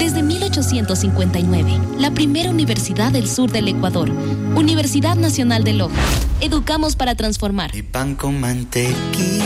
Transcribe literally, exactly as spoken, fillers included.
Desde mil ochocientos cincuenta y nueve, la primera universidad del sur del Ecuador, Universidad Nacional de Loja. Educamos para transformar. Mi pan con mantequilla.